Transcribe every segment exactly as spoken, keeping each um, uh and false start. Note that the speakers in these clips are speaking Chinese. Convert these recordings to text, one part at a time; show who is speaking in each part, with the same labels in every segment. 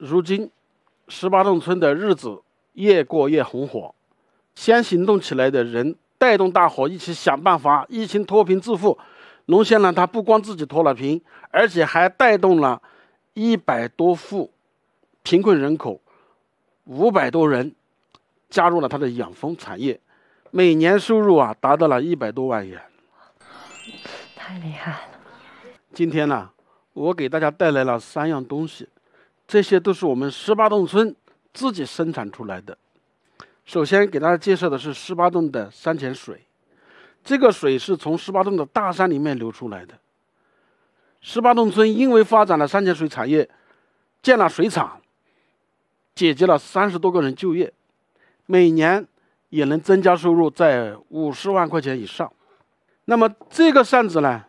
Speaker 1: 如今十八洞村的日子越过越红火，先行动起来的人带动大伙一起想办法，一起脱贫致富。龙先呢，他不光自己脱了贫，而且还带动了一百多户贫困人口，五百多人加入了他的养蜂产业，每年收入啊达到了一百多万元，
Speaker 2: 太厉害了。
Speaker 1: 今天呢，我给大家带来了三样东西，这些都是我们十八洞村自己生产出来的。首先给大家介绍的是十八洞的山泉水，这个水是从十八洞的大山里面流出来的。十八洞村因为发展了山泉水产业，建了水厂，解决了三十多个人就业，每年也能增加收入在五十万块钱以上。那么这个扇子呢，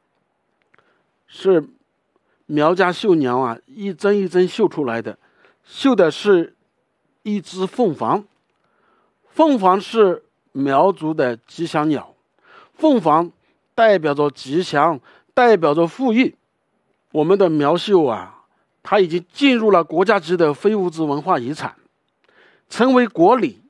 Speaker 1: 是苗家绣娘啊一针一针绣出来的，绣的是一只凤凰。凤凰是苗族的吉祥鸟，凤凰代表着吉祥，代表着富裕。我们的苗绣啊，它已经进入了国家级的非物质文化遗产，成为国礼，